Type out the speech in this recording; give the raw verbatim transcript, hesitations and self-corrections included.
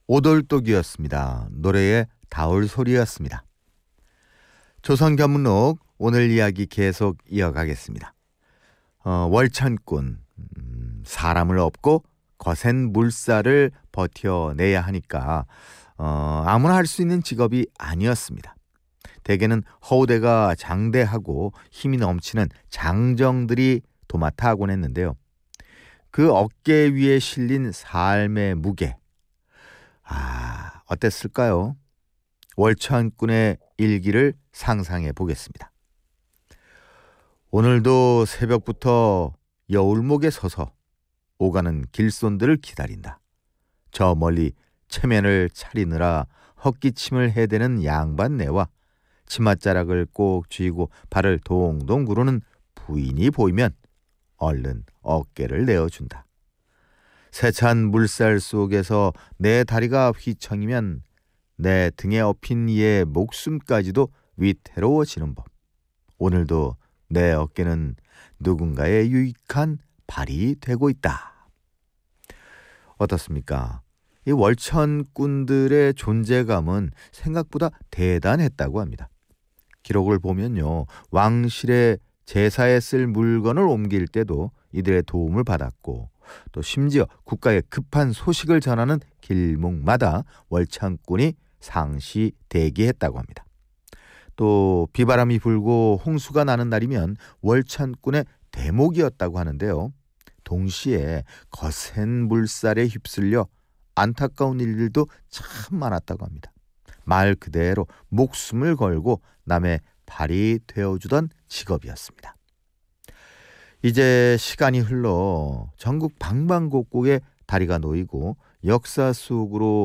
오돌독이었습니다. 노래의 닿을 소리였습니다. 조선견문록 오늘 이야기 계속 이어가겠습니다. 어, 월천꾼, 음, 사람을 업고 거센 물살을 버텨내야 하니까 어, 아무나 할 수 있는 직업이 아니었습니다. 대개는 허우대가 장대하고 힘이 넘치는 장정들이 도맡아 하곤 했는데요. 그 어깨 위에 실린 삶의 무게, 아, 어땠을까요? 월천꾼의 일기를 상상해 보겠습니다. 오늘도 새벽부터 여울목에 서서 오가는 길손들을 기다린다. 저 멀리 체면을 차리느라 헛기침을 해대는 양반네와 치맛자락을 꼭 쥐고 발을 동동 구르는 부인이 보이면 얼른 어깨를 내어준다. 세찬 물살 속에서 내 다리가 휘청이면 내 등에 업힌 이의 목숨까지도 위태로워지는 법. 오늘도 내 어깨는 누군가의 유익한 발이 되고 있다. 어떻습니까? 이 월천꾼들의 존재감은 생각보다 대단했다고 합니다. 기록을 보면요, 왕실의 제사에 쓸 물건을 옮길 때도 이들의 도움을 받았고, 또 심지어 국가에 급한 소식을 전하는 길목마다 월천꾼이 상시 대기했다고 합니다. 또 비바람이 불고 홍수가 나는 날이면 월천꾼의 대목이었다고 하는데요. 동시에 거센 물살에 휩쓸려 안타까운 일들도 참 많았다고 합니다. 말 그대로 목숨을 걸고 남의 발이 되어주던 직업이었습니다. 이제 시간이 흘러 전국 방방곡곡에 다리가 놓이고 역사 속으로